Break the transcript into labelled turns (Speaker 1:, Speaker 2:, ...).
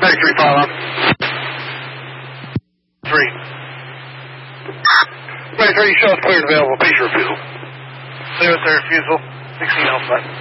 Speaker 1: 93, file on. 3. 93, show us clear and available. Patient refusal. Clear with the refusal. 16 Alpha.